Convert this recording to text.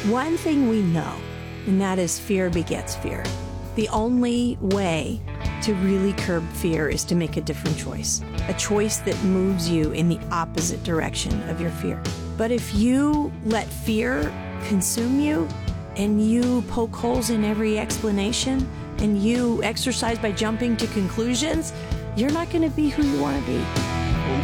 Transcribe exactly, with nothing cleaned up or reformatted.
One thing we know, and that is fear begets fear. The only way to really curb fear is to make a different choice, a choice that moves you in the opposite direction of your fear. But if you let fear consume you and you poke holes in every explanation and you exercise by jumping to conclusions, you're not going to be who you want to be.